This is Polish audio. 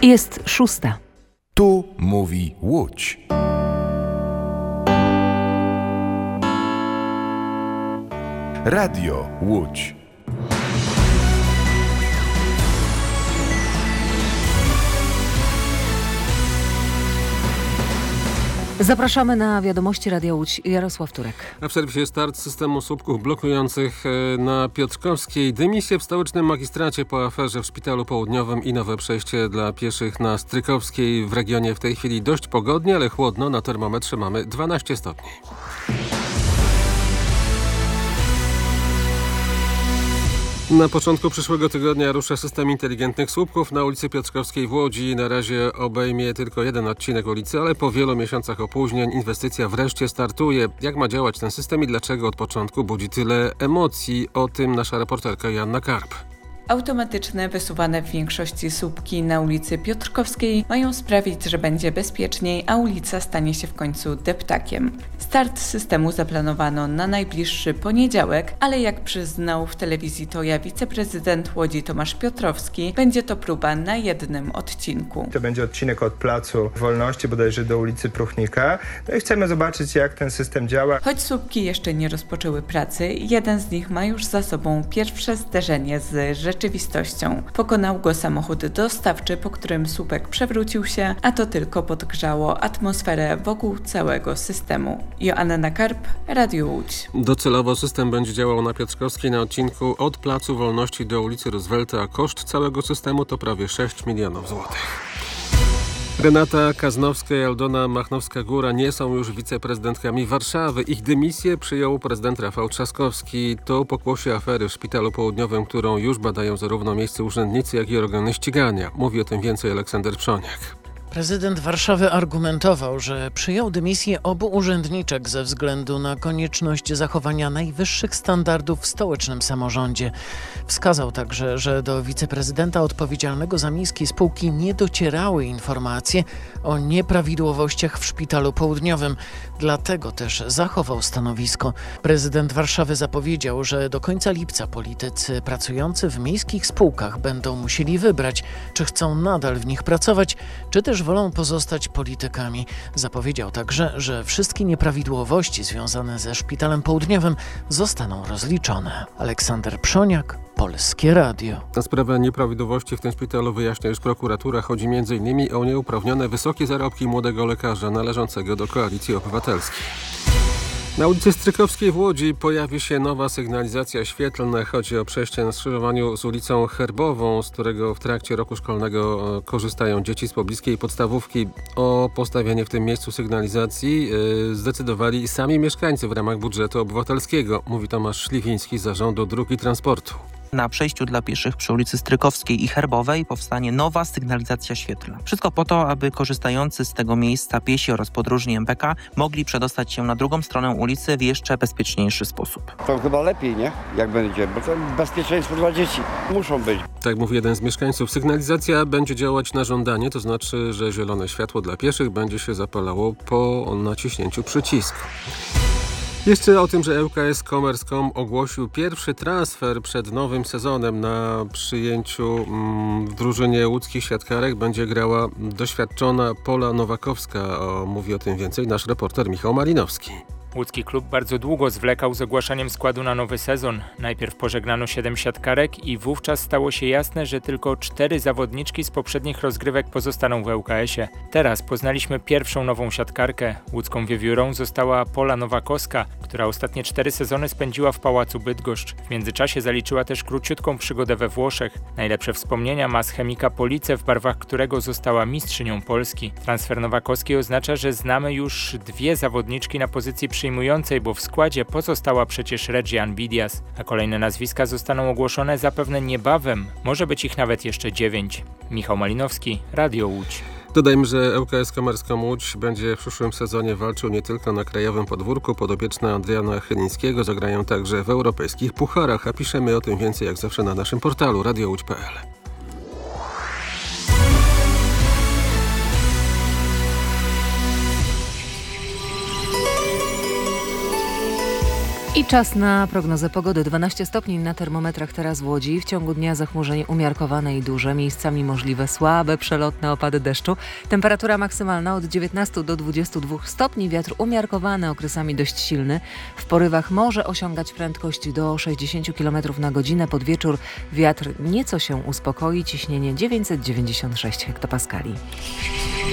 Jest 6. Tu mówi Łódź. Radio Łódź. Zapraszamy na wiadomości Radia Łódź. Jarosław Turek. A w serwisie start systemu słupków blokujących na Piotrkowskiej. Dymisje w stołecznym magistracie po aferze w Szpitalu Południowym i nowe przejście dla pieszych na Strykowskiej. W regionie w tej chwili dość pogodnie, ale chłodno. Na termometrze mamy 12 stopni. Na początku przyszłego tygodnia rusza system inteligentnych słupków na ulicy Piotrkowskiej w Łodzi. Na razie obejmie tylko jeden odcinek ulicy, ale po wielu miesiącach opóźnień inwestycja wreszcie startuje. Jak ma działać ten system i dlaczego od początku budzi tyle emocji? O tym nasza reporterka Joanna Karp. Automatyczne, wysuwane w większości słupki na ulicy Piotrkowskiej mają sprawić, że będzie bezpieczniej, a ulica stanie się w końcu deptakiem. Start systemu zaplanowano na najbliższy poniedziałek, ale jak przyznał w telewizji Toja wiceprezydent Łodzi Tomasz Piotrowski, będzie to próba na jednym odcinku. To będzie odcinek od Placu Wolności, bodajże do ulicy Pruchnika. No i chcemy zobaczyć, jak ten system działa. Choć słupki jeszcze nie rozpoczęły pracy, jeden z nich ma już za sobą pierwsze zderzenie z rzeczywistością. Pokonał go samochód dostawczy, po którym słupek przewrócił się, a to tylko podgrzało atmosferę wokół całego systemu. Joanna Karp, Radio Łódź. Docelowo system będzie działał na Piotrkowskiej na odcinku od Placu Wolności do ulicy Roosevelta, a koszt całego systemu to prawie 6 milionów złotych. Renata Kaznowska i Aldona Machnowska-Góra nie są już wiceprezydentkami Warszawy. Ich dymisję przyjął prezydent Rafał Trzaskowski. To pokłosie afery w Szpitalu Południowym, którą już badają zarówno miejscy urzędnicy, jak i organy ścigania. Mówi o tym więcej Aleksander Przoniak. Prezydent Warszawy argumentował, że przyjął dymisję obu urzędniczek ze względu na konieczność zachowania najwyższych standardów w stołecznym samorządzie. Wskazał także, że do wiceprezydenta odpowiedzialnego za miejskie spółki nie docierały informacje o nieprawidłowościach w Szpitalu Południowym. Dlatego też zachował stanowisko. Prezydent Warszawy zapowiedział, że do końca lipca politycy pracujący w miejskich spółkach będą musieli wybrać, czy chcą nadal w nich pracować, czy też wolą pozostać politykami. Zapowiedział także, że wszystkie nieprawidłowości związane ze Szpitalem Południowym zostaną rozliczone. Aleksander Przoniak, Polskie Radio. Na sprawę nieprawidłowości w tym szpitalu wyjaśnia już prokuratura. Chodzi m.in. o nieuprawnione wysokie zarobki młodego lekarza należącego do Koalicji Obywatelskiej. Na ulicy Strykowskiej w Łodzi pojawi się nowa sygnalizacja świetlna. Chodzi o przejście na skrzyżowaniu z ulicą Herbową, z którego w trakcie roku szkolnego korzystają dzieci z pobliskiej podstawówki. O postawienie w tym miejscu sygnalizacji zdecydowali sami mieszkańcy w ramach budżetu obywatelskiego, mówi Tomasz Szliwiński z Zarządu Dróg i Transportu. Na przejściu dla pieszych przy ulicy Strykowskiej i Herbowej powstanie nowa sygnalizacja świetlna. Wszystko po to, aby korzystający z tego miejsca piesi oraz podróżni MPK mogli przedostać się na drugą stronę ulicy w jeszcze bezpieczniejszy sposób. To chyba lepiej, nie? Jak będzie, bo to bezpieczeństwo dla dzieci. Muszą być. Tak mówi jeden z mieszkańców. Sygnalizacja będzie działać na żądanie, to znaczy, że zielone światło dla pieszych będzie się zapalało po naciśnięciu przycisku. Jeszcze o tym, że ŁKS Commerce.com ogłosił pierwszy transfer przed nowym sezonem. Na przyjęciu w drużynie łódzkich siatkarek będzie grała doświadczona Pola Nowakowska. Mówi o tym więcej nasz reporter Michał Malinowski. Łódzki klub bardzo długo zwlekał z ogłaszaniem składu na nowy sezon. Najpierw pożegnano 7 siatkarek i wówczas stało się jasne, że tylko 4 zawodniczki z poprzednich rozgrywek pozostaną w ŁKS-ie. Teraz poznaliśmy pierwszą nową siatkarkę. Łódzką wiewiórą została Pola Nowakowska, która ostatnie 4 sezony spędziła w Pałacu Bydgoszcz. W międzyczasie zaliczyła też króciutką przygodę we Włoszech. Najlepsze wspomnienia ma z Chemika Police, w barwach którego została mistrzynią Polski. Transfer Nowakowskiej oznacza, że znamy już 2 zawodniczki na pozycji przyjmującej, bo w składzie pozostała przecież Regia Anvidias, a kolejne nazwiska zostaną ogłoszone zapewne niebawem. Może być ich nawet jeszcze 9. Michał Malinowski, Radio Łódź. Dodajmy, że ŁKS Commerce.com Łódź będzie w przyszłym sezonie walczył nie tylko na krajowym podwórku. Podopieczne Adriana Chylińskiego zagrają także w europejskich pucharach, a piszemy o tym więcej jak zawsze na naszym portalu radiołódź.pl. I czas na prognozę pogody. 12 stopni na termometrach teraz w Łodzi. W ciągu dnia zachmurzenie umiarkowane i duże. Miejscami możliwe słabe, przelotne opady deszczu. Temperatura maksymalna od 19 do 22 stopni. Wiatr umiarkowany, okresami dość silny. W porywach może osiągać prędkość do 60 km na godzinę. Pod wieczór wiatr nieco się uspokoi. Ciśnienie 996 hektopaskali.